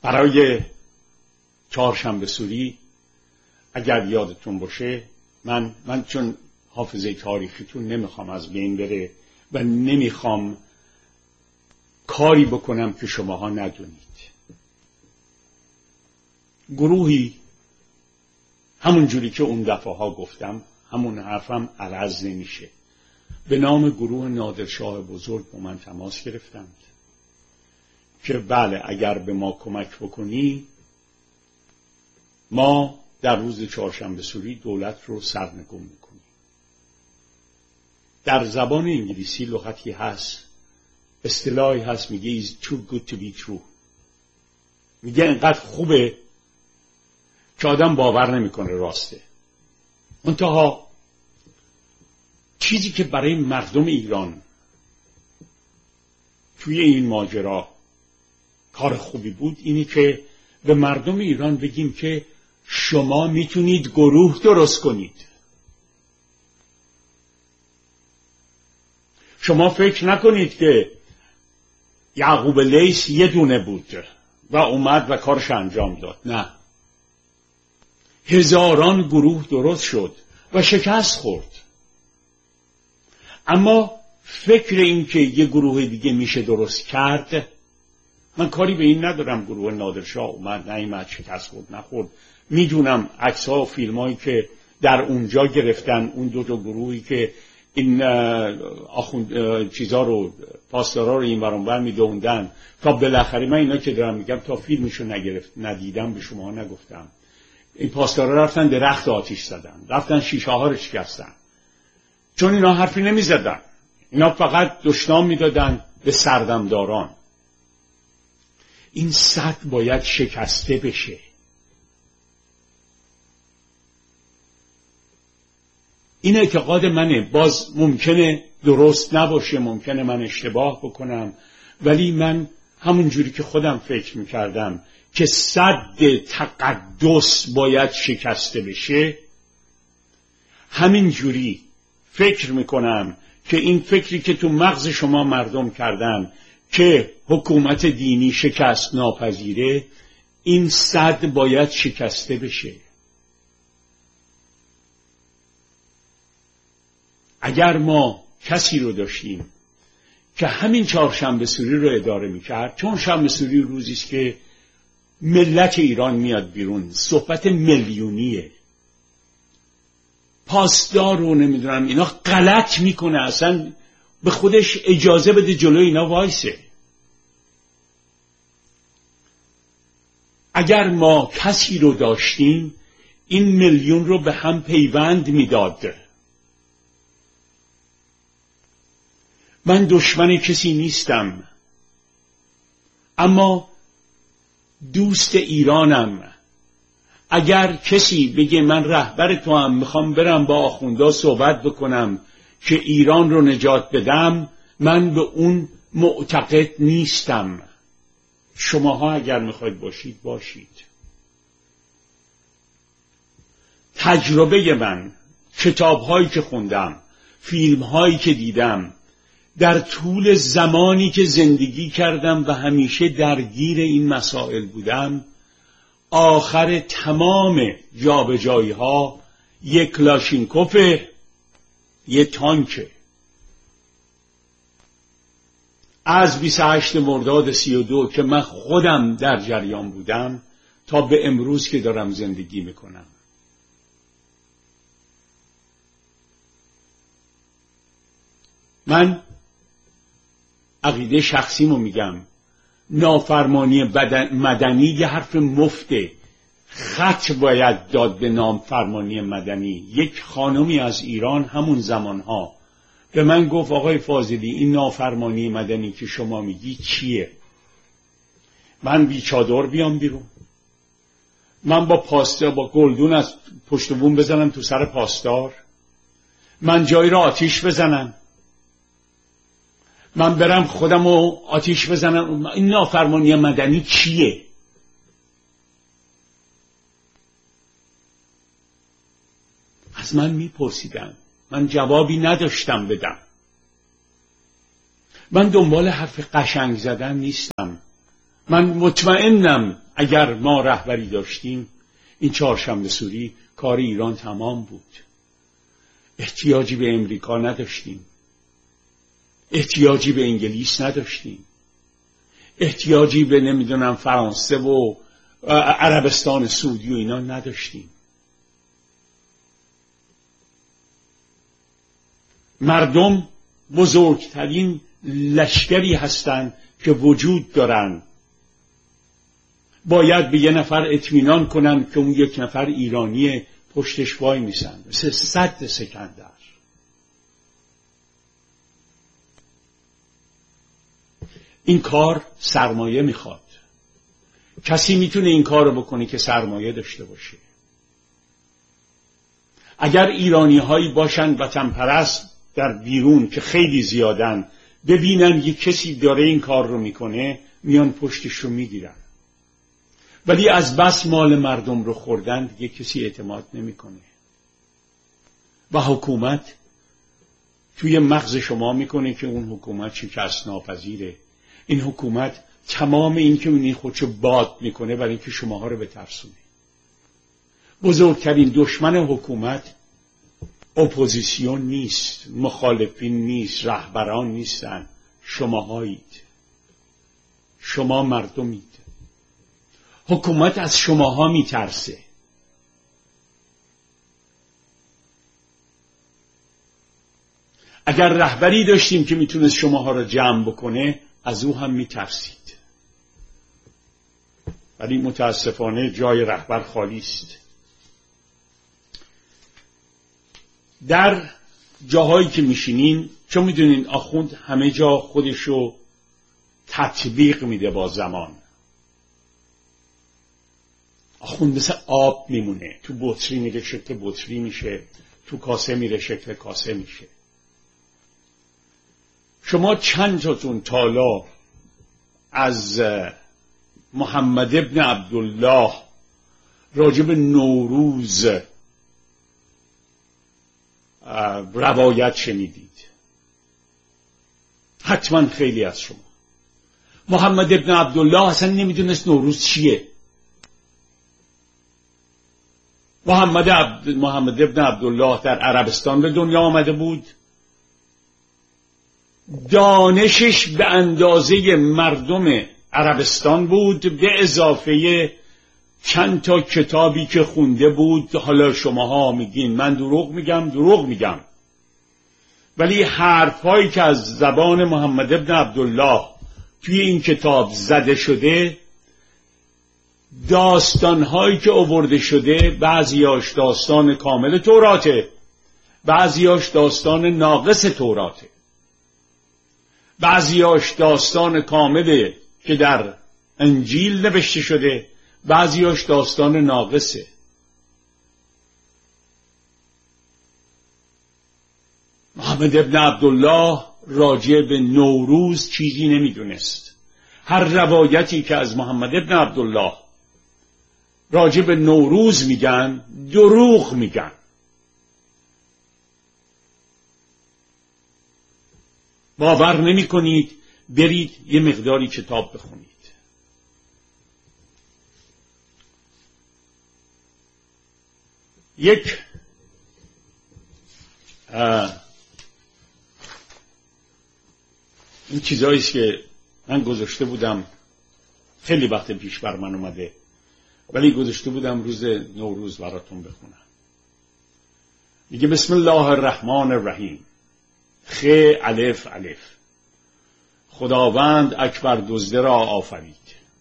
برای چهارشنبه سوری اگر یادتون باشه من چون حافظه تاریخیتون نمیخوام از بین بره و نمیخوام کاری بکنم که شماها ندونید. گروهی همون جوری که اون دفعه ها گفتم، همون حرفم عرض نمیشه، به نام گروه نادرشاه بزرگ با من تماس گرفتند که بله اگر به ما کمک بکنی ما در روز چهارشنبه سوری دولت رو سرنگون میکنیم. در زبان انگلیسی لغتی هست، اصطلاحی هست میگه is too good to be true، میگه اینقدر خوبه که آدم باور نمیکنه راسته. منتها چیزی که برای مردم ایران توی این ماجرا کار خوبی بود اینی که به مردم ایران بگیم که شما میتونید گروه درست کنید. شما فکر نکنید که یعقوب لیث یه دونه بود و اومد و کارش انجام داد. نه، هزاران گروه درست شد و شکست خورد. اما فکر این که یه گروه دیگه میشه درست کرد، من کاری به این ندارم گروه نادرشاه اومد نیامد شکست خورد نخورد. میدونم عکس‌ها و فیلمایی که در اونجا گرفتن، اون دو تا گروهی که این چیزا رو پاسدارا رو این وران بر میدوندن تا بالاخره، من اینا که دارم میگم تا فیلمشو ندیدم به شما نگفتم، این پاسدارا رفتن درخت آتیش زدن، رفتن شیشه ها رو شکستن، چون اینا حرفی نمیزدن، اینا فقط دشنام میدادن به سردمداران. این سد باید شکسته بشه. این اعتقاد منه. باز ممکنه درست نباشه، ممکنه من اشتباه بکنم، ولی من همون جوری که خودم فکر میکردم که سد تقدس باید شکسته بشه، همین جوری فکر میکنم که این فکری که تو مغز شما مردم کردن که حکومت دینی شکست ناپذیره، این سد باید شکسته بشه. اگر ما کسی رو داشتیم که همین چهارشنبه سوری رو اداره میکرد، چون شنبه سوری روزی است که ملت ایران میاد بیرون، صحبت میلیونیه، پاسدار رو نمیدونم اینا غلط میکنه، اصلا به خودش اجازه بده جلوی اینا وایسه. اگر ما کسی رو داشتیم این میلیون رو به هم پیوند میداد. من دشمن کسی نیستم، اما دوست ایرانم. اگر کسی بگه من رهبر تو هم، میخوام برم با آخوندا صحبت بکنم که ایران رو نجات بدم، من به اون معتقد نیستم. شماها اگر میخواید باشید باشید. تجربه من، کتاب‌هایی که خوندم، فیلم‌هایی که دیدم، در طول زمانی که زندگی کردم و همیشه درگیر این مسائل بودم، آخر تمام جابجایی‌ها یک کلاشینکوف، یک تانک. از 28 مرداد 32 که من خودم در جریان بودم تا به امروز که دارم زندگی میکنم. من عقیده شخصیمو میگم، نافرمانی مدنی یه حرف مفته. خط باید داد به نافرمانی مدنی. یک خانمی از ایران همون زمانها به من گفت آقای فاضلی این نافرمانی مدنی که شما میگی چیه؟ من بی چادر بیام بیرون؟ من با پاسدار با گلدون از پشت بوم بزنم تو سر پاسدار؟ من جایی را آتیش بزنم؟ من برم خودم رو آتیش بزنم؟ این نافرمانی مدنی چیه؟ از من میپرسیدن، من جوابی نداشتم بدم. من دنبال حرف قشنگ زدن نیستم. من مطمئنم اگر ما رهبری داشتیم این چهارشنبه سوری کار ایران تمام بود. احتیاجی به امریکا نداشتیم، احتیاجی به انگلیس نداشتیم، احتیاجی به نمیدونم فرانسه و عربستان سعودی و اینا نداشتیم. مردم بزرگترین لشکری هستند که وجود دارن. باید به یه نفر اطمینان کنن که اون یک نفر ایرانی پشتش وای میسن، مثل سد سکندر. این کار سرمایه میخواد. کسی میتونه این کار رو بکنه که سرمایه داشته باشه. اگر ایرانی هایی باشن وطن پرست در بیرون که خیلی زیادن، ببینن یک کسی داره این کار رو میکنه، میان پشتش رو میگیرن. ولی از بس مال مردم رو خوردن یک کسی اعتماد نمیکنه. و حکومت توی مغز شما میکنه که اون حکومت شکست ناپذیره. این حکومت تمام این که اونی خودشو باد میکنه برای اینکه شماها رو بترسونه. بزرگترین دشمن حکومت اپوزیسیون نیست، مخالفین نیست، رهبران نیستن، شماهایید. شما مردمید. حکومت از شماها میترسه. اگر رهبری داشتیم که میتونست شماها را جمع بکنه، از او هم میترسید. ولی متاسفانه جای رهبر خالی است. در جاهایی که میشینین، چون میدونین آخوند همه جا خودشو تطبیق میده با زمان. آخوند مثل آب میمونه، تو بطری میره شکل بطری میشه، تو کاسه میره شکل کاسه میشه. شما چند تاتون تالا از محمد ابن عبدالله راجب نوروز روایت شنیدید؟ حتما خیلی از شما. محمد ابن عبدالله اصلا نمیدونست نوروز چیه. محمد ابن عبدالله در عربستان به دنیا آمده بود. دانشش به اندازه مردم عربستان بود، به اضافه چند تا کتابی که خونده بود. حالا شماها میگین من دروغ میگم، ولی حرفهایی که از زبان محمد ابن عبدالله توی این کتاب زده شده، داستانهایی که آورده شده، بعضیاش داستان کامل توراته، بعضیاش داستان ناقص توراته، بعضیاش داستان کامله که در انجیل نوشته شده، بعضیاش داستان ناقصه. محمد ابن عبدالله راجع به نوروز چیزی نمیدونست. هر روایتی که از محمد ابن عبدالله راجع به نوروز میگن، دروغ میگن. باور نمی کنید؟ برید یه مقداری کتاب بخونید. یک این چیزاییست که من گذاشته بودم، خیلی وقت پیش بر من اومده، ولی گذاشته بودم روز نوروز براتون بخونم. میگه بسم الله الرحمن الرحیم. خ الف الف. خداوند اکبر دزده را آفرید.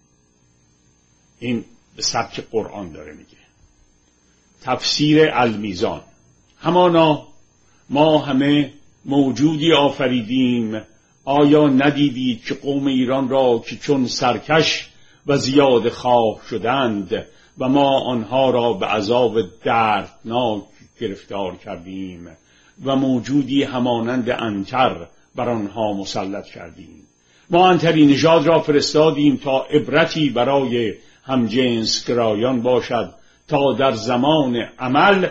این به سبک قرآن داره میگه. تفسیر المیزان. همانا ما همه موجودی آفریدیم، آیا ندیدید که قوم ایران را که چون سرکش و زیاد خواه شدند و ما آنها را به عذاب دردناک گرفتار کردیم و موجودی همانند عنتر بر آنها مسلط کردیم. ما عنتری نژاد را فرستادیم تا عبرتی برای همجنس گرایان باشد، تا در زمان عمل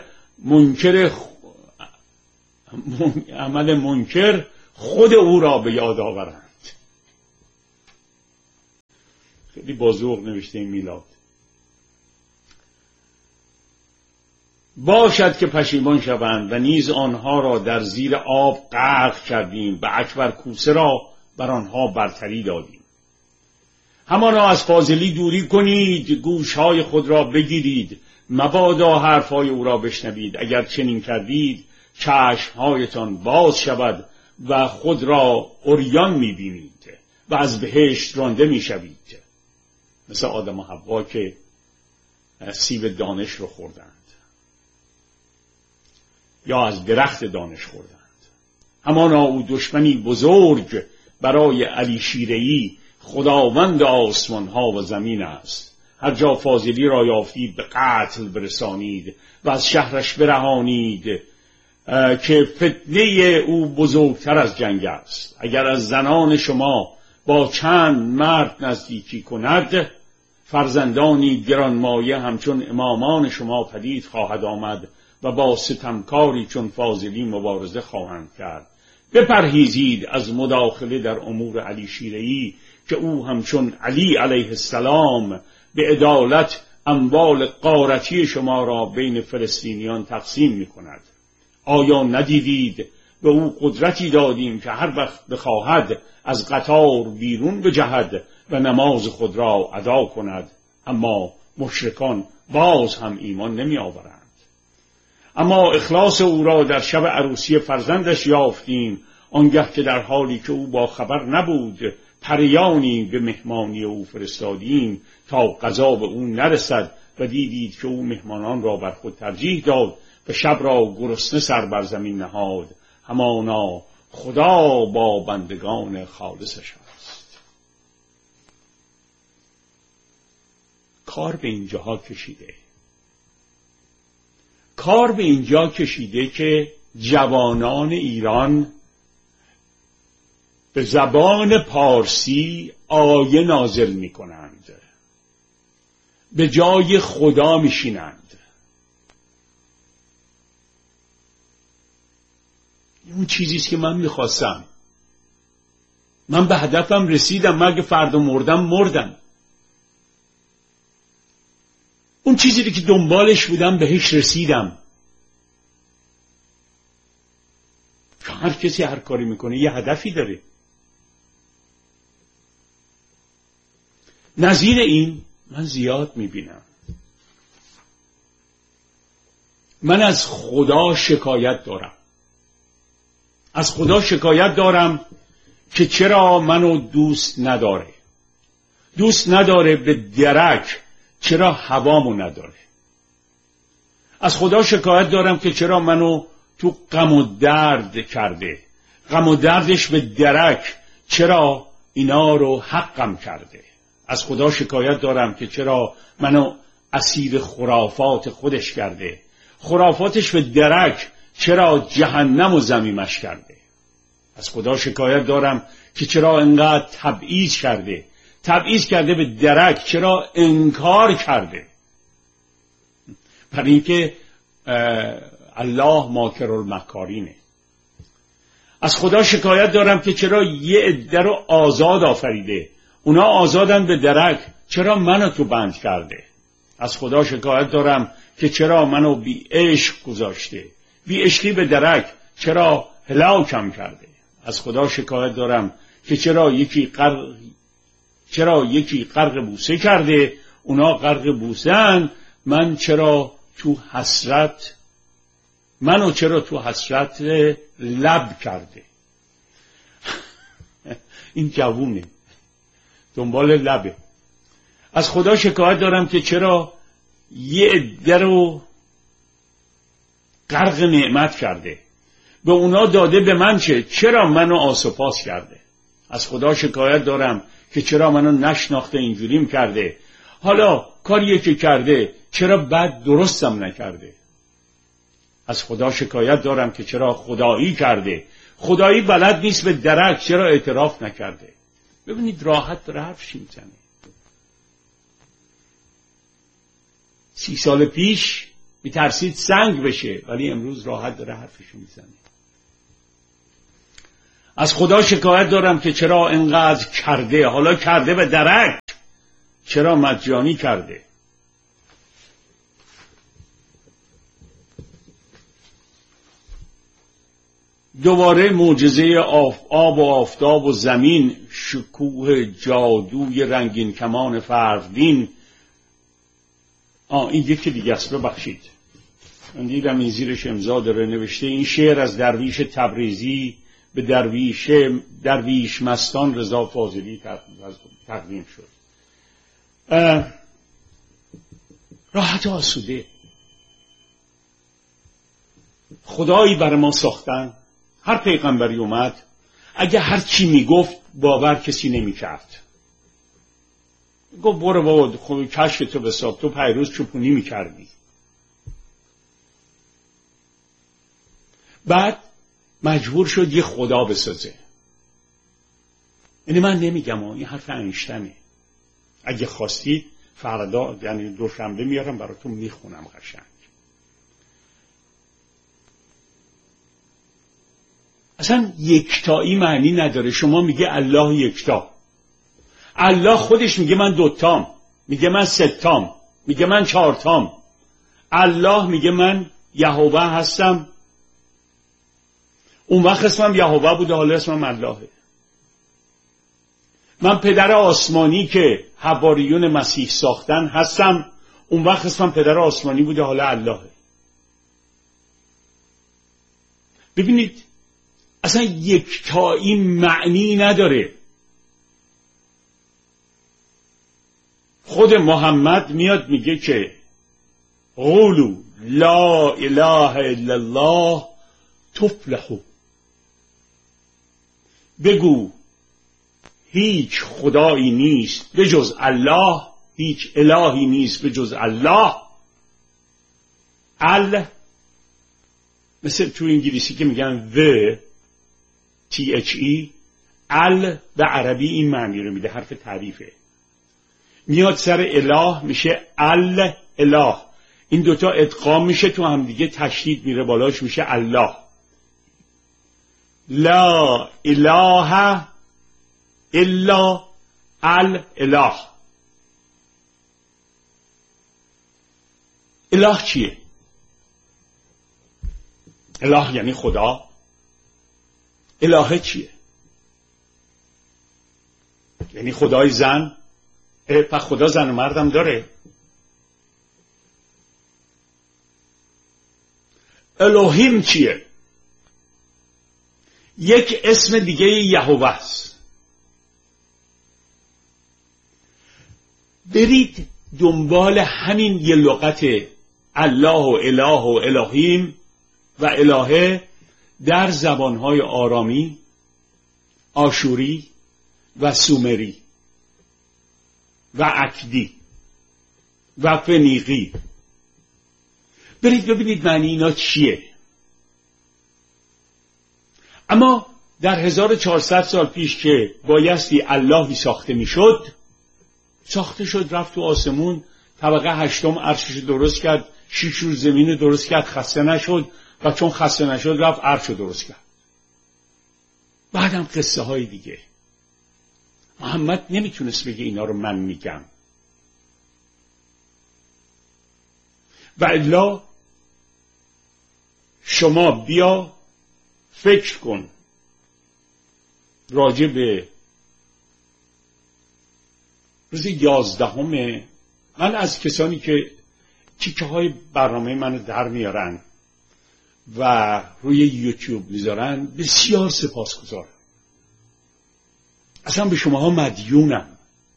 منکر خود او را به یاد آورند. خیلی بازوق نوشته این میلاد. باشد که پشیمان شوند و نیز آنها را در زیر آب غرق کردیم و اکبر کوسه را بر آنها برتری دادیم. همانا از فاضلی دوری کنید، گوشهای خود را بگیرید، مبادا حرفهای او را بشنوید. اگر چنین کردید چشمهایتان باز شود و خود را عریان میبینید و از بهشت رانده میشوید، مثل آدم و حوا که سیب دانش رو خوردند یا از درخت دانش خوردند. همانا او دشمنی بزرگ برای علی شیره‌ای خداوند آسمان ها و زمین است. هر جا فاضلی را یافتید به قتل برسانید و از شهرش برهانید که فتنه او بزرگتر از جنگ است. اگر از زنان شما با چند مرد نزدیکی کند، فرزندانی گرانمایه همچون امامان شما پدید خواهد آمد و با ستمکاری چون فاضلی مبارزه خواهند کرد. بپرهیزید از مداخله در امور علی شیره‌ای که او همچون علی علیه السلام به عدالت اموال غارتی شما را بین فلسطینیان تقسیم می کند. آیا ندیدید به او قدرتی دادیم که هر وقت بخواهد از قطار بیرون بجهد و نماز خود را ادا کند؟ اما مشرکان باز هم ایمان نمی آورند. اما اخلاص او را در شب عروسی فرزندش یافتیم، آنگه که در حالی که او با خبر نبود پریانی به مهمانی او فرستادیم تا غذا به او نرسد و دیدید که او مهمانان را بر خود ترجیح داد و شب را گرسنه سر بر زمین نهاد. همانا خدا با بندگان خالصش است. کار به اینجاها کشیده. کار به اینجا کشیده که جوانان ایران به زبان پارسی آیه نازل می کنند، به جای خدا می شینند. اون چیزیست که من می خواستم. من به هدفم رسیدم، مگه فردا مردم. اون چیزی که دنبالش بودم بهش رسیدم. هر کسی هر کاری میکنه یه هدفی داره. نظیر این من زیاد میبینم. من از خدا شکایت دارم. از خدا شکایت دارم که چرا منو دوست نداره. دوست نداره به درک، چرا هوامو نداره. از خدا شکایت دارم که چرا منو تو غم و درد کرده. غم و دردش به درک، چرا اینا رو حقم کرده. از خدا شکایت دارم که چرا منو اسیر خرافات خودش کرده. خرافاتش به درک، چرا جهنم و ضمیمش کرده. از خدا شکایت دارم که چرا انقدر تبعیض کرده. تبعیض کرده به درک، چرا انکار کرده. برای اینکه الله ماکر المکارینه. از خدا شکایت دارم که چرا یه عده رو آزاد آفریده. اونا آزادن به درک، چرا منو تو بند کرده. از خدا شکایت دارم که چرا منو بی عشق گذاشته. بی عشقی به درک، چرا هلاکم کرده. از خدا شکایت دارم که چرا یکی غرق بوسه کرده. اونا غرق بوسه‌اند، منو چرا تو حسرت لب کرده. این جوونه دنبال لبه. از خدا شکایت دارم که چرا یه عده رو غرق نعمت کرده. به اونا داده، به من چرا منو آسوپاس کرده. از خدا شکایت دارم که چرا منو نشناخته اینجوریم کرده. حالا کاریه که کرده، چرا بعد درستم نکرده. از خدا شکایت دارم که چرا خدایی کرده. خدایی بلد نیست به درک، چرا اعتراف نکرده. ببینید راحت داره حرفش میزنه. 30 سال پیش میترسید سنگ بشه، ولی امروز راحت داره حرفش میزنه. از خدا شکایت دارم که چرا انقدر کرده. حالا کرده به درک، چرا مجانی کرده؟ دوباره معجزه آب و آفتاب و زمین، شکوه جادوی رنگین کمان فرقدین. این یکی دیگه است، ببخشید من دیدم این زیرش امضا داره نوشته این شعر از درویش تبریزی به درویش مستان رضا فاضلی تقدیم شد. راحت و آسوده. خدایی برای ما ساختن، هر پیغمبری اومد اگه هر چی میگفت باور کسی نمیکرد. گفت برو بابا خب کشک تو بساب، تو پیروز چوپونی میکردی. بعد مجبور شد یه خدا بسازه. یعنی من نمیگم این حرف انیشتنه، اگه خواستید فردا یعنی دوشنبه میارم براتون میخونم قشنگ. اصلا یکتایی معنی نداره. شما میگه الله یکتا، الله خودش میگه من دوتام، میگه من ستام، میگه من چهارتام. الله میگه من یهوه هستم. اون وقت اسمم یهوه بوده، حالا اسمم اللهه. من پدر آسمانی که حواریون مسیح ساختن هستم، اون وقت اسمم پدر آسمانی بوده، حالا اللهه. ببینید اصلا یکتایی معنی نداره. خود محمد میاد میگه که قولوا لا اله الا الله تفلحوا. بگو هیچ خدایی نیست به جز الله، هیچ الهی نیست به جز الله. مثل تو انگلیسی که میگن the THE، به عربی این معنی رو میده، حرف تعریفه. میاد سر اله میشه اله. این دوتا ادغام میشه تو هم دیگه، تشدید میره بالاش میشه الله. لا اله الا الاله. اله چیه؟ اله یعنی خدا. الهه چیه؟ یعنی خدای زن. پس خدا زن و مردم داره. الوهیم چیه؟ یک اسم دیگه یهوه است. برید دنبال همین یه لغت الله و اله و الهیم و الهه در زبانهای آرامی، آشوری و سومری و اکدی و فنیقی. برید ببینید معنی اینا چیه. اما در 1400 سال پیش که بایستی اللهی ساخته میشد، ساخته شد، رفت تو آسمون، طبقه 8 عرشش درست کرد، 6 روز زمین درست کرد، خسته نشد و چون خسته نشد رفت عرش درست کرد. بعدم قصه های دیگه. محمد نمیتونست بگه اینا رو من میگم. و الا شما بیا فکر کن راجع به روز 11. من از کسانی که تیکه های برنامه منو در میارن و روی یوتیوب میذارن بسیار سپاسگزارم. اصلا به شماها مدیونم.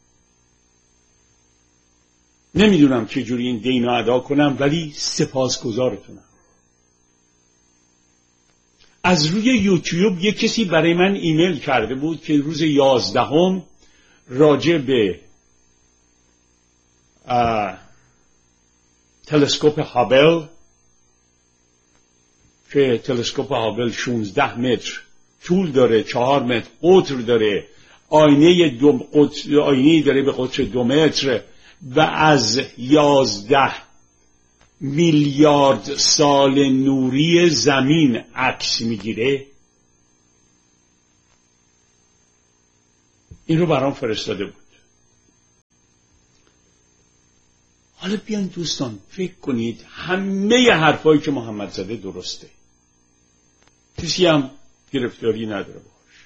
نمیدونم چجوری این دینو ادا کنم ولی سپاسگزارتونم. از روی یوتیوب یک کسی برای من ایمیل کرده بود که روز 11 راجع به تلسکوپ هابل، که تلسکوپ هابل 16 متر طول داره، 4 متر قطر داره، آینه داره به قطر 2 متر و از 11 میلیارد سال نوری زمین عکس میگیره. این رو برام فرستاده بود. حالا بیاین دوستان فکر کنید همه حرفایی که محمد زده درسته، کسی هم گرفتاری نداره باش.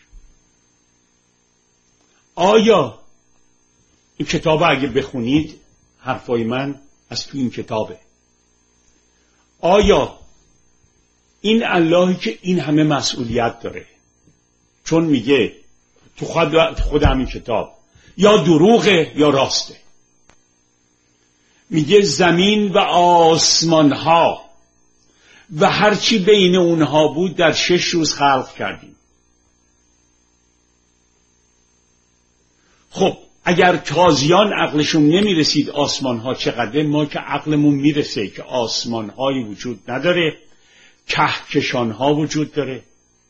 آیا این کتاب اگه بخونید، حرفای من از تو این کتابه، آیا این اللهی که این همه مسئولیت داره، چون میگه تو خود همین کتاب یا دروغه یا راسته، میگه زمین و آسمان ها و هرچی بین اونها بود در 6 روز خلق کردیم. خب اگر تازیان عقلشون نمیرسید آسمان ها چقدر، ما که عقلمون میرسه که آسمان هایی وجود نداره، کهکشان ها وجود داره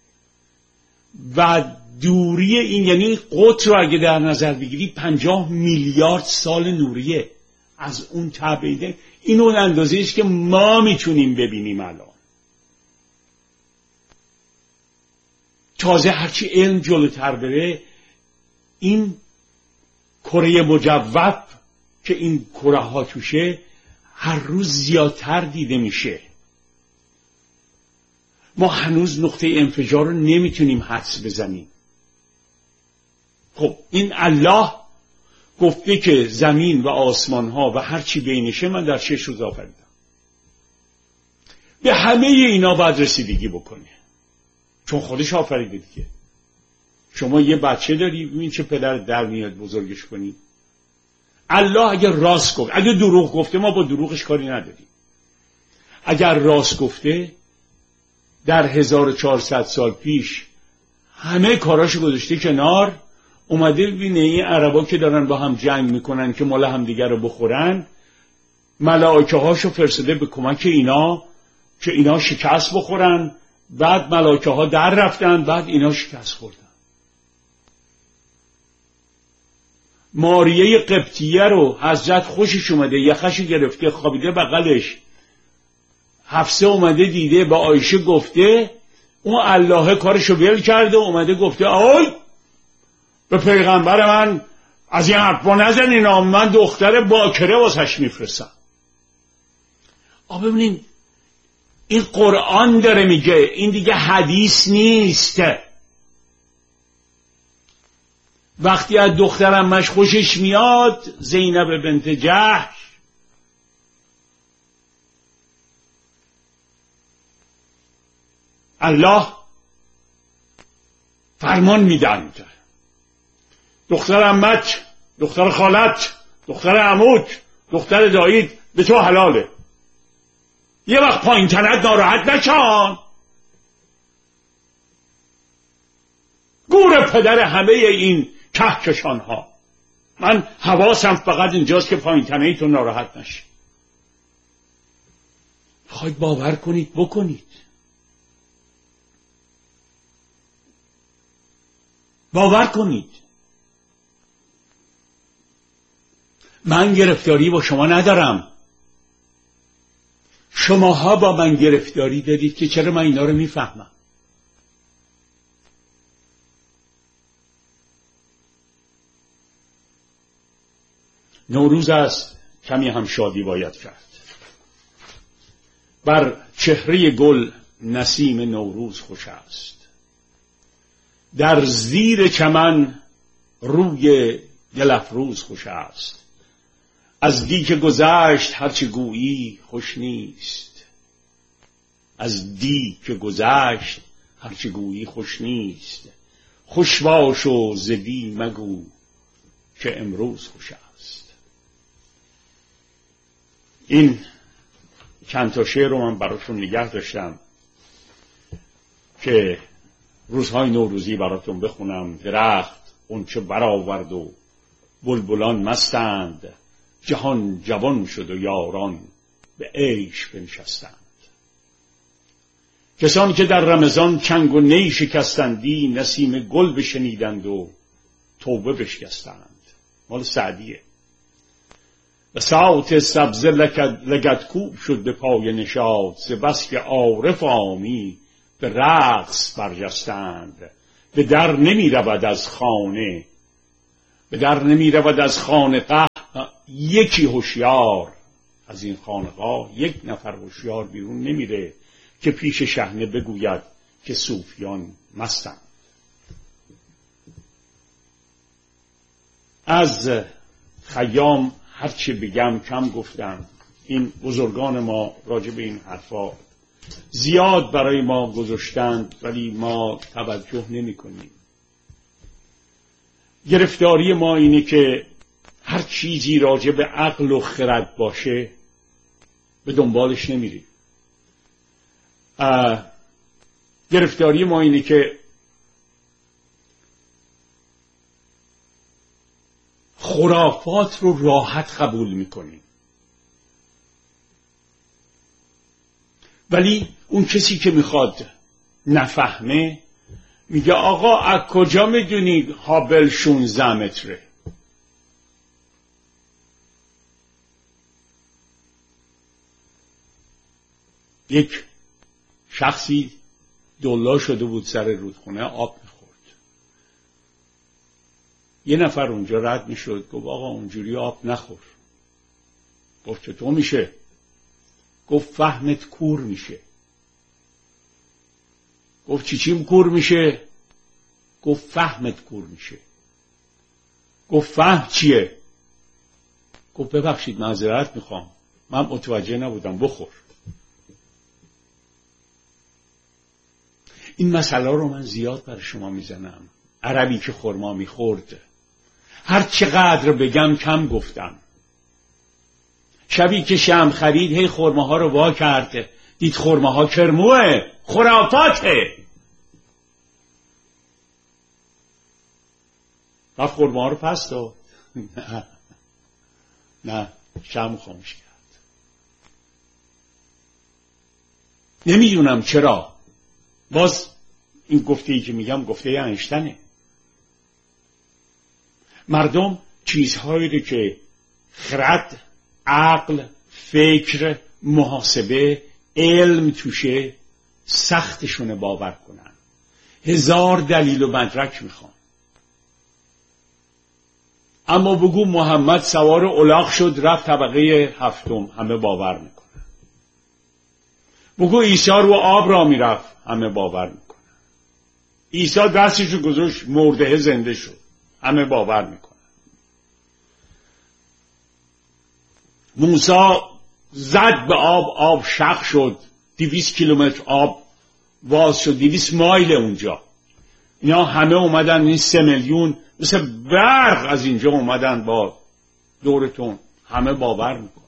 و دوری این، یعنی قطر رو اگه در نظر بگیری 50 میلیارد سال نوریه از اون تبعیده. این اون اندازه است که ما میتونیم ببینیم. الان تازه هرچی علم جلوتر بره، این کره مجوف که این کره ها توشه هر روز زیادتر دیده میشه. ما هنوز نقطه انفجار رو نمیتونیم حدس بزنیم. خب این الله گفته که زمین و آسمان ها و هر چی بینشه من در 6 روز آفریدم. به همه اینا باید رسیدگی بکنه، چون خودش آفریده دیگه. شما یه بچه داری، ببین چه پدر در میاد بزرگش کنی. الله اگر راست گفت، اگر دروغ گفته ما با دروغش کاری نداریم. اگر راست گفته در 1400 سال پیش همه کاراشو گذاشته کنار، اومده ببینه این عربا که دارن با هم جنگ میکنن که مال هم دیگر رو بخورن، ملائکه هاشو فرستاده به کمک اینا که اینا شکست بخورن، بعد ملائکه ها در رفتن، بعد اینا شکست خوردن. ماریه قبطیه رو حضرت خوشش اومده، یخش گرفته خوابیده بغلش، حفصه اومده دیده با عایشه گفته، اون الله کارشو ول کرده، اومده گفته آی به پیغمبر من از این حرفا نزنین، من دختر باکره واسش میفرستم. ببینین این قرآن داره میگه، این دیگه حدیث نیست. وقتی از دخترمش خوشش میاد، زینب بنت جحش، الله فرمان میدن دختر عمت، دختر خالت، دختر عموت، دختر دایید به تو حلاله. یه وقت پایین تنت ناراحت نکن. گور پدر همه این کهکشان ها. من حواسم فقط اینجاست که پایین تنه تو ناراحت نشه. خواهید باور کنید بکنید. باور کنید. من گرفتاری با شما ندارم. شماها با من گرفتاری دارید که چرا من اینا رو میفهمم. نوروز است، کمی هم شادی باید کرد. بر چهره گل نسیم نوروز خوش است. در زیر چمن روی دل افروز خوش است. از دی که گذشت هرچه گویی خوش نیست. از دی که گذشت هرچه گویی خوش نیست. خوش باش و ز دی مگو که امروز خوش است. این چند تا شعر رو من براتون نگه داشتم که روزهای نوروزی براتون بخونم. درخت غنچه برآورد و بلبلان مستند. جهان جوان شد و یاران به عیش بنشستند. کسان که در رمضان چنگ و نی شکستندی، نسیم گل بشنیدند و توبه بشکستند. مال سعدیه. بساط سبزه لگدکوب شد به پای نشاط. ز بس که عارف عامی به رقص برجستند. به در نمی رود از خانه، به در نمی رود از خانقه یکی هوشیار از این خانقاه یک نفر هوشیار بیرون نمیره که پیش شحنه بگوید که صوفیان مستند. از خیام هرچی بگم کم گفتم. این بزرگان ما راجع به این حرفا زیاد برای ما گذاشتند ولی ما توجه نمی کنیم. گرفتاری ما اینه که هر چیزی راجع به عقل و خرد باشه به دنبالش نمیریم. گرفتاری ما اینه که خرافات رو راحت قبول میکنیم، ولی اون کسی که میخواد نفهمه میگه آقا از کجا میدونی هابل 16 متره؟ یک شخصی دلا شده بود سر رودخونه آب میخورد. یه نفر اونجا رد میشد گفت آقا اونجوری آب نخور. گفت چطور میشه؟ گفت فهمت کور میشه. گفت چیم کور میشه؟ گفت فهمت کور میشه. گفت فهم چیه؟ گفت ببخشید معذرت میخوام من متوجه نبودم، بخور. این مسئله رو من زیاد برای شما میزنم. عربی که خرما میخورد هر چقدر بگم کم گفتم. شبی که شمع خرید هی خرماها رو وا کرد، دید خرماها کرموه، خرافاته. رفت خرماها رو پس داد. نه شمع خاموش کرد. نمیدونم چرا. باز این گفته‌ای که میگم گفته اینشتینه. مردم چیزهایی رو که خرد، عقل، فکر، محاسبه، علم توشه سختشونه باور کنن. 1000 دلیل و مدرک میخوان. اما بگو محمد سوار الاغ شد رفت طبقه 7، همه باور میکنن. بگو عیسی رو آب را میرفت، همه باور میکنن. عیسی دستشو گذاشت مرده زنده شد، همه باور میکنن. موسی زد به آب، آب شق شد، 200 کیلومتر آب باز شد، 200 مایل اونجا. اینا همه اومدن، این 3 میلیون مثل برق از اینجا اومدن با دورتون، همه باور میکنن.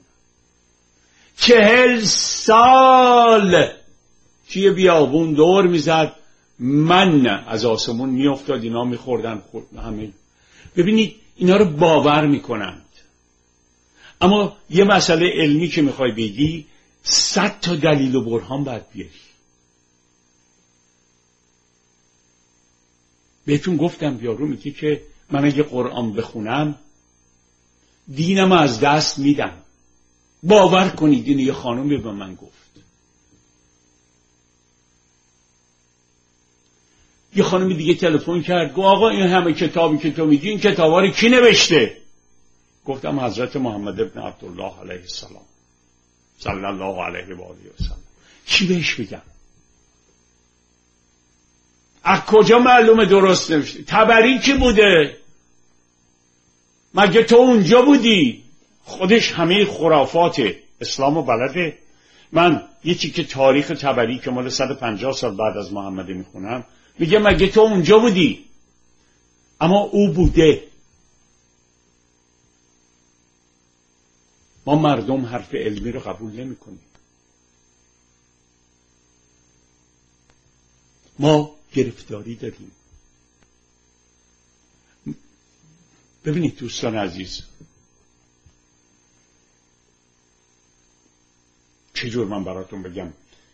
40 سال توی بیابون دور میزد، من از آسمون میافتاد، اینا میخوردن همه. ببینید اینا رو باور میکنند. اما یه مسئله علمی که میخوای بگی 100 تا دلیل و برهان باید بیاری. بهتون گفتم یارو میگه که من اگه قرآن بخونم دینم از دست میدم. باور کنید اینو یه خانومی به من گفت. یه خانومی دیگه تلفن کرد گفت آقا این همه کتابی که تو میگی این کتابا رو کی نوشته؟ گفتم حضرت محمد ابن عبدالله علیه السلام صلی الله علیه و آله و سلم. چی بهش بگم؟ از کجا معلومه درست نوشته؟ طبری کی بوده؟ مگه تو اونجا بودی؟ خودش همه خرافات اسلامو بلده. من یکی که تاریخ طبری که مال 150 سال بعد از محمد میخونم میگه مگه تو اونجا بودی؟ اما او بوده. ما مردم حرف علمی رو قبول نمی کنیم. ما گرفتاری داریم. ببینید دوستان عزیز، چجور من براتون بگم،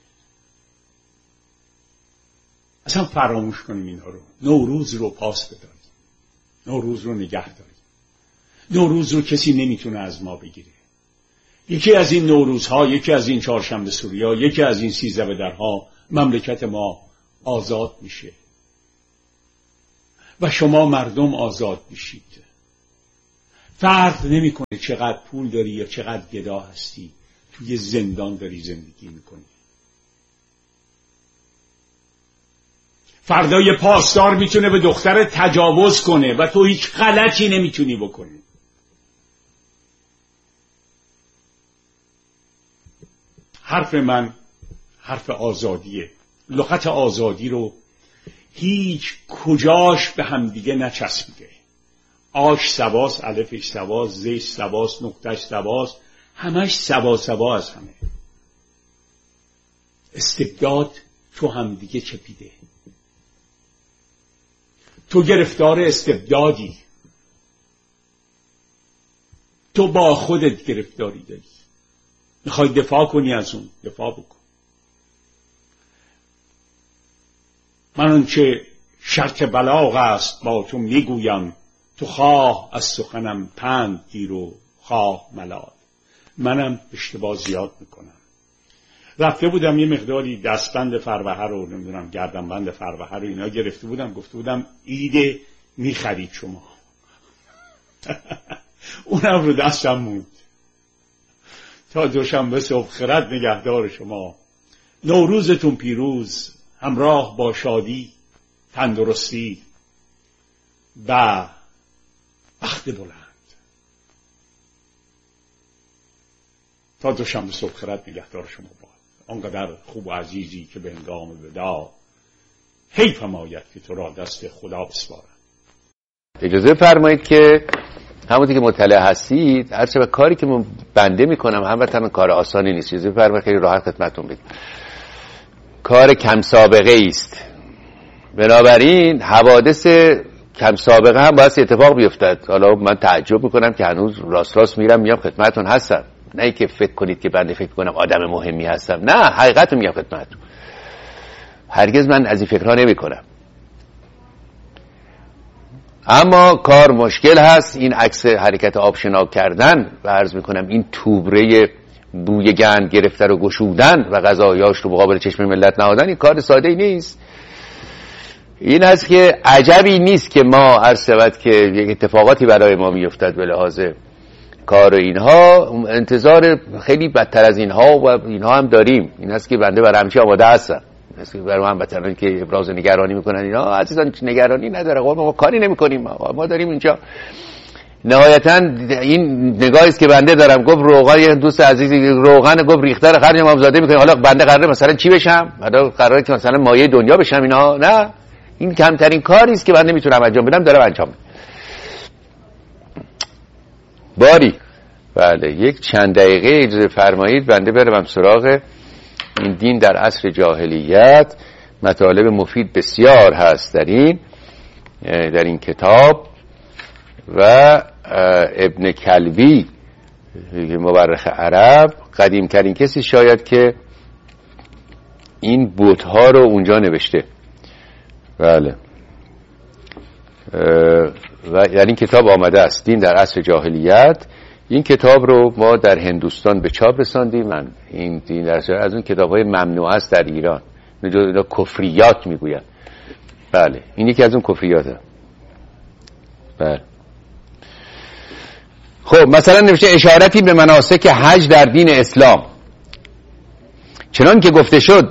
اصلا فراموش کنیم اینا رو. نوروز رو پاس بداریم، نوروز رو نگه داریم. نوروز رو کسی نمیتونه از ما بگیره. یکی از این نوروزها، یکی از این چهارشنبه سوریا، یکی از این 13 بدرها مملکت ما آزاد میشه و شما مردم آزاد میشید. فرق نمیکنه چقدر پول داری یا چقدر گدا هستی، توی زندان داری زندگی میکنی. فردا یه پاسدار میتونه به دختر تجاوز کنه و تو هیچ غلطی نمیتونی بکنی. حرف من حرف آزادیه. لغت آزادی رو هیچ کجاش به هم دیگه نچسبیده. آش سواس، الفش سواس، زش سواس، نقطش سواس، همش سوا از همه. استبداد تو هم دیگه چپیده. تو گرفتار استبدادی، تو با خودت گرفتاری داری، میخوای دفاع کنی از اون، دفاع بکن. من اونچه شرط بلاغ است با تو میگویم، تو خواه از سخنم پند گیر و خواه ملال. منم اشتباه زیاد میکنم. رفته بودم یه مقداری دستبند فروهه رو، نمیدونم گردنبند فروهه رو اینا گرفته بودم، گفته بودم ایده میخرید شما. اونم رو دستم موند. تا دوشنبه صبح خرد نگهدار شما. نوروزتون پیروز، همراه با شادی، تندرستی و بخت بلند. تا دوشنبه صبح خرد نگهدار شما باد. آنقدر خوب و عزیزی که به هنگام وداع حیفم آید که تو را دست خدا بسپارم. اجازه فرمایید که همونطور که مطلع هستید هرچه به کاری که من بنده میکنم هموطن کار آسانی نیست. اجازه فرمایید خیلی راحت خدمتتون بگم کار کم سابقه است. بنابراین حوادث کم سابقه هم باید اتفاق بیفتد. حالا من تعجب میکنم که هنوز راست میام خدمتتون هستم. نه ای که فکر کنید که بنده فکر کنم آدم مهمی هستم. نه، حقیقت رو میگم خدمتتون. هرگز من از این فکرها نمی کنم. اما کار مشکل هست. این عکس حرکت آبشنا کردن و عرض میکنم این توبره بوی گند گرفته رو گشودن و غذایاش رو مقابل چشم ملت نهادن، این کار ساده ای نیست. این هست که عجبی نیست که ما عرض شود که یک اتفاقاتی برای ما میافتد به لحاظ کار و اینها. انتظار خیلی بدتر از اینها و اینها هم داریم. این هست که بنده برای همچی آماده هستم. مثل برای هم بطرانی که ابراز نگرانی میکنن اینا، عزیزان نگرانی نداره، ما کاری نمیکنیم، ما داریم اینجا. نهایتا این نگاهی است که بنده دارم. گفت روغن، یه دوست عزیزی روغن گفت ریخته رو خرج امامزاده میکنه. حالا بنده قراره مثلا چی بشم؟ حالا قراره که مثلا مایه دنیا بشم اینا؟ نه، این کمترین کاری است که بنده میتونم انجام بدم، دارم انجام میدم. باری بله، یک چند دقیقه اجازه فرمایید بنده برم سراغ این دین در عصر جاهلیت. مطالب مفید بسیار هست در این کتاب و ابن کلبی مورخ عرب قدیم ترین کسی شاید که این بت‌ها رو اونجا نوشته. بله و در این کتاب آمده است دین در عصر جاهلیت. این کتاب رو ما در هندوستان به چاپ رساندیم. من این دین در عصر از اون کتاب‌های ممنوع است در ایران، اینا کفریات میگوین. بله این یکی از اون کفریاته. بله خب مثلا نوشته اشارتی به مناسک حج در دین اسلام. چنان که گفته شد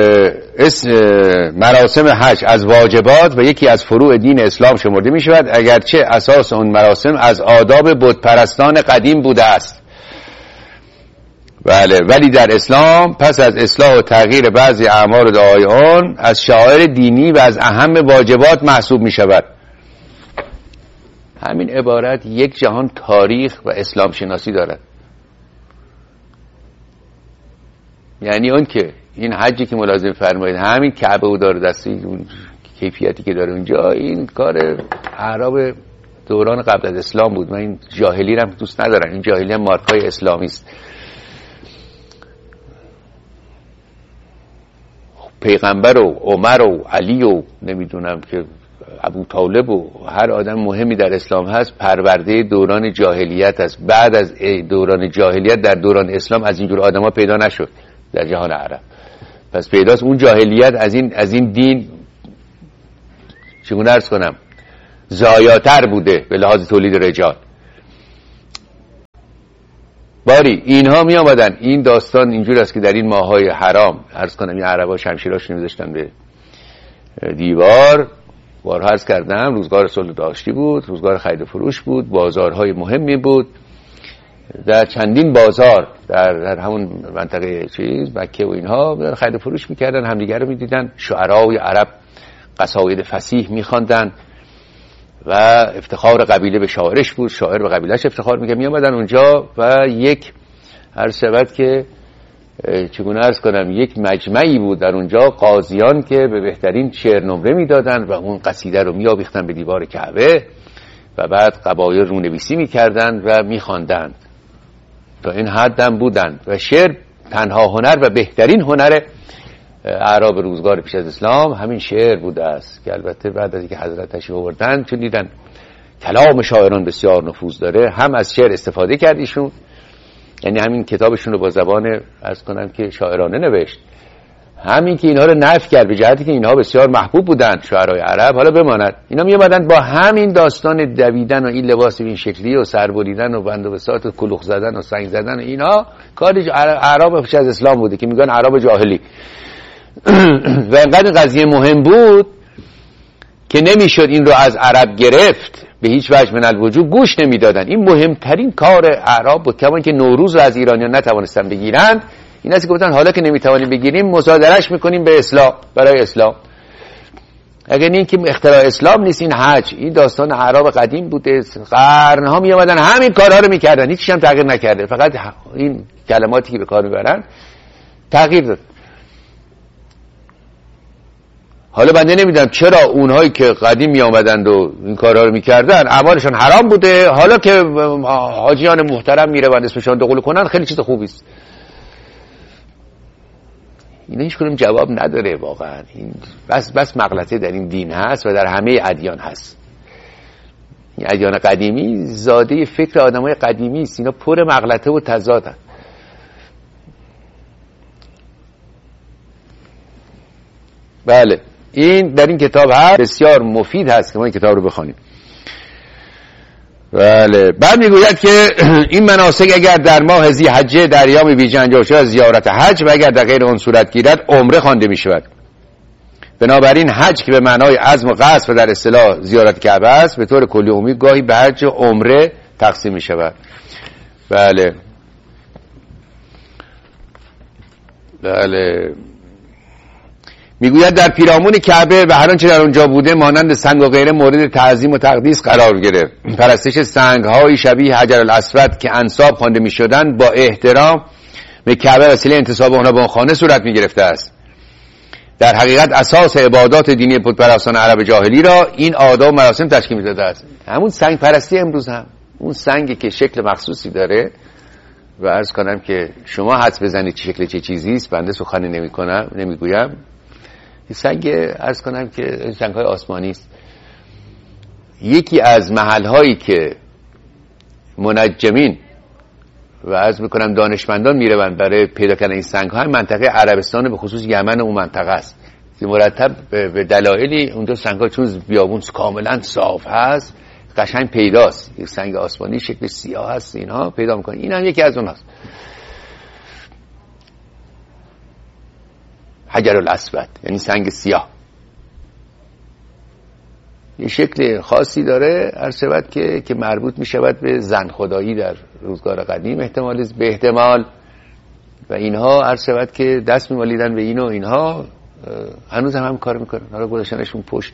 مراسم حج از واجبات و یکی از فروع دین اسلام شمرده می شود، اگرچه اساس اون مراسم از آداب بت پرستان قدیم بوده است. بله، ولی در اسلام پس از اصلاح و تغییر بعضی اعمال و دعای آن از شعائر دینی و از اهم واجبات محسوب می شود. همین عبارت یک جهان تاریخ و اسلام شناسی دارد. یعنی اون که این حجی که ملازم فرمایید، همین کعبه و داره دستی، اون کیفیتی که داره اونجا، این کار اعراب دوران قبل از اسلام بود. من این جاهلی رو هم دوست ندارم. این جاهلی هم مارکای اسلامی است. پیغمبر و عمر و علی و نمیدونم که ابو طالب و هر آدم مهمی در اسلام هست پرورده دوران جاهلیت است. بعد از دوران جاهلیت در دوران اسلام از اینجور آدما پیدا نشد در جهان عرب. پس پیداست اون جاهلیت از این دین چگونه عرض کنم زایاتر بوده به لحاظ تولید رجال. باری اینها می آمدن. این داستان اینجور است که در این ماهای حرام عرض کنم این عربا شمشیراشون می‌ذاشتن به دیوار. بارها عرض کردم روزگار صلح داشتی بود، روزگار خرید و فروش بود، بازارهای مهمی بود. در چندین بازار در همون منطقه مکه و اینها خرید و فروش میکردن، همدیگر رو میدیدن. شعرای عرب قصاید فصیح میخواندن و افتخار قبیله به شاعرش بود، شاعر به قبیلهش افتخار میکرد. میامدن اونجا و یک هر شبت که چگونه عرض کنم یک مجمعی بود در اونجا، قاضیان که به بهترین شعر نمره میدادن و اون قصیده رو میآویختن به دیوار کعبه و بعد قبایل رونویسی میکردن و میخواندند. تا این حدم بودن و شعر تنها هنر و بهترین هنر اعراب روزگار پیش از اسلام همین شعر بوده است که البته بعد از اینکه حضرت تشریف آوردن چون دیدن کلام شاعران بسیار نفوذ داره، هم از شعر استفاده کرد ایشون، یعنی همین کتابشون رو با زبان عرض کنم که شاعرانه نوشت، همین که اینها رو نفی کرد به جهتی که اینها بسیار محبوب بودن شاعرای عرب. حالا بماند اینا میومدن با همین داستان دویدن و این لباس این شکلی و سربریدن و بند و بساط و کلوخ زدن و سنگ زدن و اینها کاری عرب پیش از اسلام بوده که میگن عرب جاهلی. و اینقدر قضیه مهم بود که نمیشد این رو از عرب گرفت به هیچ وجه من الوجوب، گوش نمیدادن. این مهمترین کار اعراب بود، کما که نوروز رو از ایرانیان نتوانستن بگیرن. این است که گفتن حالا که نمیتوانیم بگیریم مصادرهش میکنیم به اسلام، برای اسلام. اگر این که اختراع اسلام نیست، این حج، این داستان اعراب قدیم بوده، قرنها میامدن همین کارها رو میکردن، هیچ هم تغییر نکرده، فقط این کلماتی که به کار میبرن تغییر داد. حالا بنده نمیدونم چرا اونهایی که قدیم می آمدند و این کارها رو میکردن اعمالشان حرام بوده، حالا که حاجیان محترم میروند اسمشان دخول کنن خیلی چیز خوبی است. اینا هیچ کدوم جواب نداره واقعا. این بس مغلطه در این دین هست و در همه ادیان هست. این ادیان قدیمی زاده فکر آدمای قدیمی است، اینا پر مغلطه و تضادن. بله این در این کتاب هست، بسیار مفید هست که ما این کتاب رو بخونیم. بله بعد میگوید که این مناسک اگر در ماه ذی حجه در ایام ویژه انجام شود زیارت حج و اگر در غیر آن صورت گیرد عمره خوانده می شود. بنابراین حج که به معنای عزم و قصد و در اصطلاح زیارت کعبه است به طور کلی عمومی گاهی به حج و عمره تقسیم می شود. بله بله میگوید در پیرامون کعبه و هر آنچه در اونجا بوده مانند سنگ و غیره مورد تعظیم و تقدیس قرار گرفت. پرستش سنگ‌های شبیه حجر الاسود که انساب خوانده می‌شدند با احترام به کعبه وسیله انتساب آنها به آن خانه صورت می‌گرفته است. در حقیقت اساس عبادات دینی بت‌پرستان عرب جاهلی را این آداب و مراسم تشکیل می‌داده است. همون سنگ پرستی امروز هم اون سنگی که شکل مخصوصی داره و عرض کنم که شما حدس بزنید چه شکل چه چیزی است، بنده سخنی نمیگویم. سنگ عرض کنم که سنگ‌های آسمانی است. یکی از محل‌هایی که منجمین و عرض می‌کنم دانشمندان میروند برای پیدا کردن این سنگ‌ها منطقه عربستان به خصوص یمن اون منطقه است. مرتب به دلایلی اونجا سنگ‌ها چون بیابون کاملا صاف هست قشنگ پیداست. یک سنگ آسمانی شکل سیاه هست، اینها پیدا می‌کنن. این هم یکی از اونهاست. حجر الاسود یعنی سنگ سیاه، یه شکل خاصی داره عرض شود که مربوط می شود به زن خدایی در روزگار قدیم به احتمال و اینها عرض شود که دست می مالیدن به این و اینها هنوز هم کار میکنن. حالا گذاشتنشون پشت.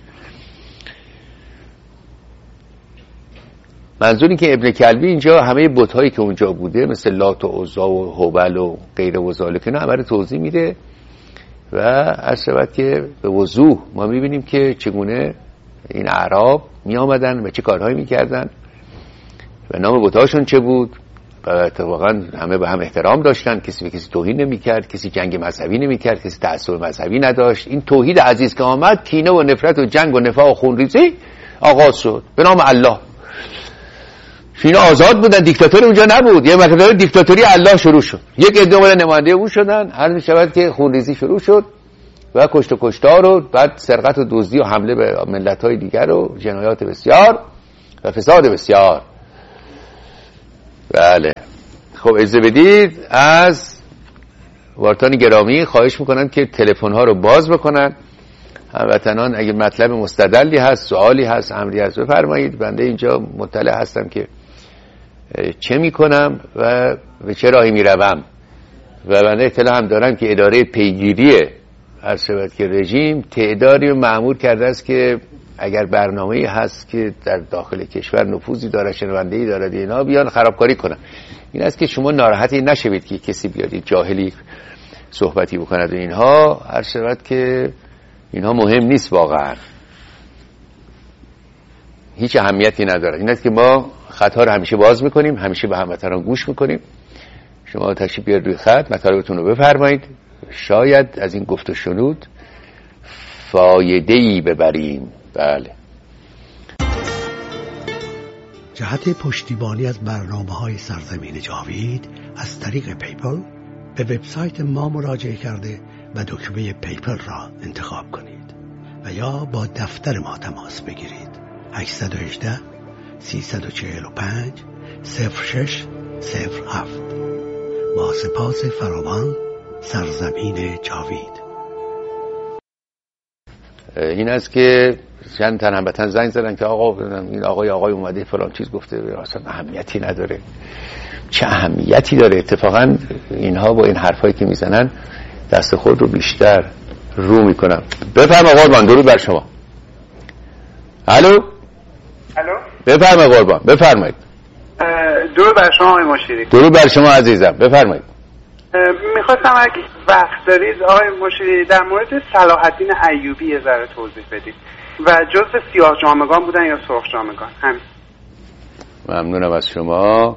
منظوری که ابن کلبی اینجا همه بت‌هایی که اونجا بوده مثل لات و عزا و هبل و غیره و ذالک اینا همه رو توضیح میده و عرض شود که به وضوح ما میبینیم که چگونه این اعراب می آمدن و چه کارهایی میکردن و نام بت‌هاشون چه بود و اتفاقا همه به هم احترام داشتن، کسی به کسی توهین نمیکرد، کسی جنگ مذهبی نمیکرد، کسی تعصب مذهبی نداشت. این توحید عزیز که آمد کینه و نفرت و جنگ و نفاق و خونریزی آغاز شد به نام الله. اینا آزاد بودن، دیکتاتوری اونجا نبود، یه مقدار دیکتاتوری الله شروع شد. یک عده مال نماینده او شدن، هر میشود که خونریزی شروع شد و کشت و کشتار و بعد سرقت و دزدی و حمله به ملت‌های دیگر و جنایات بسیار و فساد بسیار. بله خب اجازه بدید از وارتان گرامی خواهش میکنم که تلفن ها رو باز بکنن. هموطنان اگه مطلب مستدلی هست، سوالی هست، امری هست بفرمایید. بنده اینجا مطلع هستم که چه میکنم و به چه راهی میروم و بنده اطلاع هم دارم که اداره پیگیری هر شود که رژیم تعدادی رو مأمور کرده است که اگر برنامه‌ای هست که در داخل کشور نفوذی داره، شنونده‌ای داره، اینا بیان خرابکاری کنن. این است که شما ناراحتی نشوید که کسی بیاد جاهلی صحبتی بکند و اینها هر شود که اینها مهم نیست، واقعا هیچ اهمیتی نداره. این است که ما خطا رو همیشه باز میکنیم، همیشه به هموطنان گوش میکنیم. شما تشریف بیارید روی خط، مطالبتون رو بفرمایید، شاید از این گفت و شنود فایده‌ای ببریم. بله. جهت پشتیبانی از برنامه‌های سرزمین جاوید از طریق پیپل به وبسایت ما مراجعه کرده و دکمه پیپل را انتخاب کنید و یا با دفتر ما تماس بگیرید. 818 345 0607. با سپاس فراوان، سرزمین جاوید. این است که چند تن هموطن زنگ زدن که آقا این آقای اومده فلان چیز گفته، اصلا اهمیتی نداره. چه اهمیتی داره؟ اتفاقا اینها با این حرفایی که میزنن دست خود رو بیشتر رو میکنن. بفرما قربان، درود بر شما. الو بفرما قربان، بفرمایید. درود بر شما آقای مشیری. درود بر شما عزیزم، بفرمایید. میخواستم اگه وقت دارید آقای مشیری در مورد صلاح الدین ایوبی یه ذره توضیح بدید و جزء سیاه جامگان بودن یا سرخ جامگان. همین. ممنونم از شما.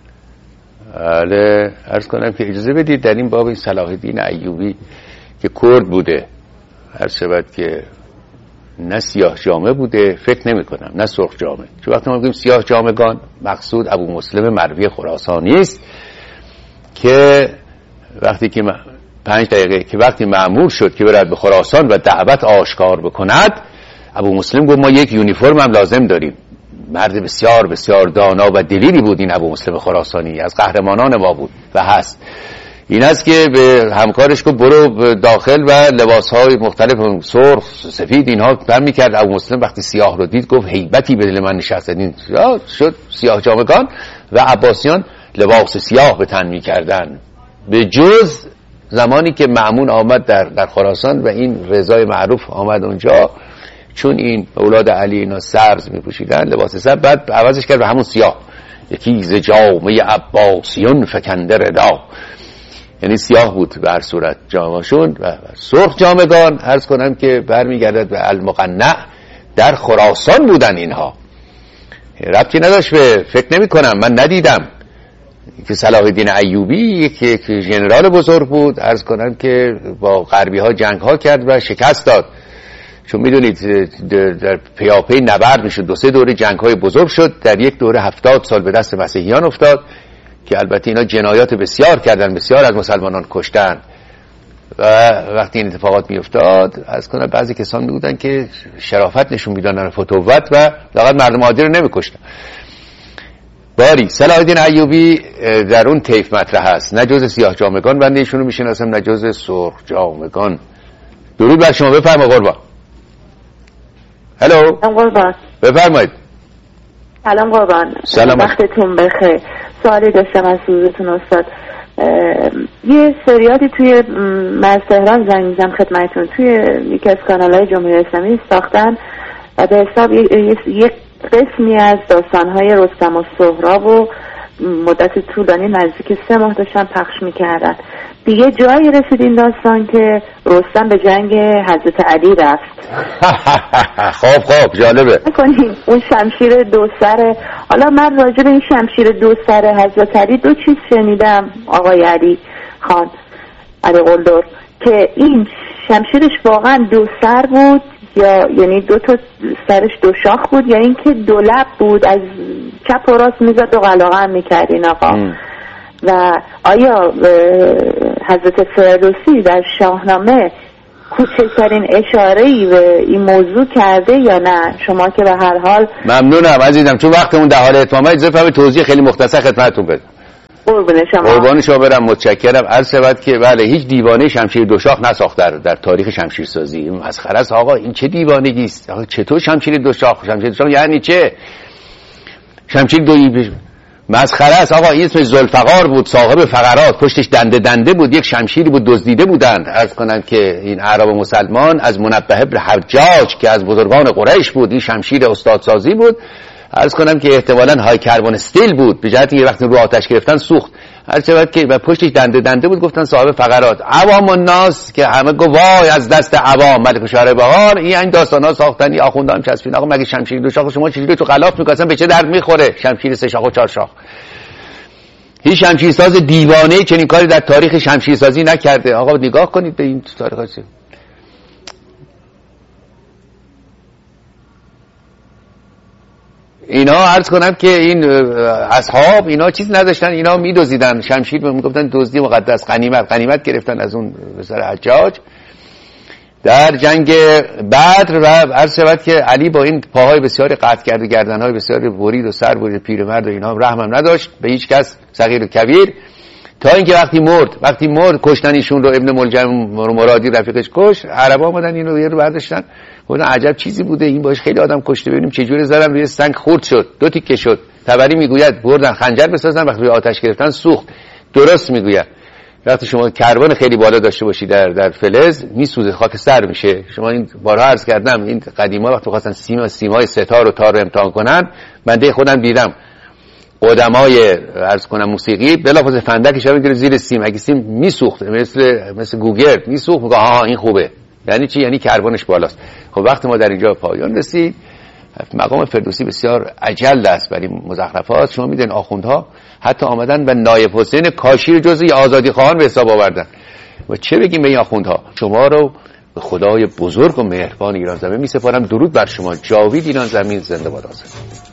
بله، عرض کنم که اجازه بدید در این باب این صلاح الدین ایوبی که کرد بوده، هر شود که نه سیاه جامه بوده، فکر نمی کنم، نه سرخ جامه. چون وقتی ما میگیم سیاه جامگان مقصود ابو مسلم مروی خراسانی است که وقتی که 5 دقیقه که وقتی مأمور شد که برد به خراسان و دعوت آشکار بکند، ابو مسلم گفت ما یک یونیفرم هم لازم داریم. مرد بسیار بسیار دانا و دلیری بود این ابو مسلم خراسانی، از قهرمانان ما بود و هست. این است که به همکارش گفت برو داخل و لباسهای مختلف سرخ سفید اینها تن میکرد. ابو مسلم وقتی سیاه رو دید گفت هیبتی به دل من نشست. این شد سیاه جامگان و عباسیان لباس سیاه به تن میکردن، به جز زمانی که مأمون آمد در خراسان و این رضای معروف آمد اونجا، چون این اولاد علی اینا سرز میپوشیدن لباس سرز، بعد عوضش کرد به همون سیاه. یکی ز جامه عباسیون فکنده ردا، یعنی سیاه بود به هر صورت جامه‌شون. و سرخ جامگان عرض کنم که برمیگردد به المقنع، در خراسان بودن اینها، ربطی نداشت به فکر نمی کنم، من ندیدم که صلاح الدین ایوبی یک ژنرال بزرگ بود، عرض کنم که با غربی ها جنگ ها کرد و شکست داد. چون میدونید در پیاپی نبرد میشد، 2-3 دوره جنگ های بزرگ شد، در یک دوره 70 سال به دست مسیحیان افتاد که البته اینا جنایات بسیار کردن، بسیار از مسلمانان کشتن و وقتی این اتفاقات میافتاد از کنه بعضی کسان میگفتن که شرافت نشون میدادن، فتوت و فقط مردم عادی رو نمیکشتن. باری صلاح الدین ایوبی در اون طیف مطرح هست، نه جز سیاه جامگان بنده ایشونو میشناسم، نه جز سرخ جامگان. درود بر شما، بفرما قربان. هلو قربان، بفرمایید. سلام قربان، سلام، وقتتون بخیر. سوالی داشتم از حضورتون استاد. یه سریاتی توی من تهران زنگ میزنم خدمتتون، توی یکی از کانال‌های جمهوری اسلامی ساختن و به حساب یک قسمی از داستان‌های رستم و سهراب و مدت طولانی نزدیک 3 ماه داشتن پخش میکردن. دیگه جایی رسید این داستان که رستم به جنگ حضرت علی رفت. خب جالبه. کنیم اون شمشیر 2 سره. حالا من راجع به این شمشیر 2 سره حضرت علی 2 چیز شنیدم آقای علی خان علی قلدر، که این شمشیرش واقعا 2 سر بود یا یعنی 2 تا سرش 2 شاخ بود، یا اینکه 2 لب بود، از چپ و راست میزد و قلقه هم میکرد این آقا. و آیا حضرت فردوسی در شاهنامه کوچکترین اشاره‌ای به این موضوع کرده یا نه؟ شما که به هر حال ممنونم عزیزم، چون وقتمون در حال اتمامه، اجازه فرمایید توضیح خیلی مختصر خدمتتون بدم. قربون شما. قربان شما برم، متشکرم. عرض شود که بله هیچ دیوانه شمشیر دو شاخ نساخت در تاریخ شمشیرسازی. این مسخره است آقا، این چه دیوانگی است؟ آقا چطور شمشیر دو شاخ؟ شمشیر دو شاخ یعنی چه؟ شمشیر دو مسخره است آقا. این اسمش ذوالفقار بود، صاحب فقرات، پشتش دنده بود، یک شمشیری بود دزدیده بودند. عرض کنم که این اعراب مسلمان از منبه بن حجاج که از بزرگان قریش بود، این شمشیر استادسازی بود. عرض کنم که احتمالاً های کربن استیل بود، به جهتی که وقتی رو آتش گرفتن سوخت. عرض شود که و پشتش دنده بود، گفتن صاحب فقرات. عوام الناس که همه گفت وای از دست عوام ملک شهر بهار، این داستانا ساختنی آخوندان چسبین. آقا مگه شمشیر دو شاخ شما چجوری تو غلاف می‌کاسن؟ به چه درد می‌خوره شمشیر سه شاخ و چهار شاخ؟ هیچ شمشیرساز دیوانه چنین کاری در تاریخ شمشیرسازی نکرده. آقا نگاه کنید به این تاریخ. اینا عرض کنم که این اصحاب اینا چیز نداشتن، اینا میدزدیدن شمشیر، میگفتن دزدی مقدس، غنیمت گرفتن از اون پسر حجاج در جنگ بدر. و عرض شود که علی با این پاهای بسیار قطع کرده، گردنهای بسیار برید و سر برید، پیرمرد و اینا رحمم نداشت به هیچ کس، صغیر و کبیر، تا اینکه وقتی مرد کشتن ایشون رو. ابن ملجم مرادی رفیقش کشت. عربا اومدن اینو یه رو برداشتن، گفتن عجب چیزی بوده این، باش خیلی آدم کشته، ببینیم چه جوری زدن روی سنگ خرد شد، دو تیکه شد. تبری میگوید بردن خنجر بسازن، وقتی روی آتش گرفتن سوخت. درست میگوید. وقتی شما کربن خیلی بالا داشته باشی در فلز میسوزه، خاکستر میشه. شما این بارها عرض کردم، این قدیما وقتی خواستن سیمای ستار و تار رو امتحان کنن، بنده خودم دیدم قدمای عرض کنم موسیقی بلافاصله فندکش رو میگیره زیر سیم، اگه سیم میسوخت مثل گوگرد میسوخت، میگه آها این خوبه. یعنی چی؟ یعنی کربنش بالاست. خب وقتی ما در اینجا پایان رسید، مقام فردوسی بسیار اجل است برای مزخرفات. شما میدونید آخوندها حتی آمدن و نایب حسین کاشی رو جزء آزادی خواهان به حساب آوردن. و چه بگیم به این آخوندها؟ شما رو به خدای بزرگ و مهربان ایران زمین میسپارم. درود بر شما. جاوید ایران زمین زنده باد.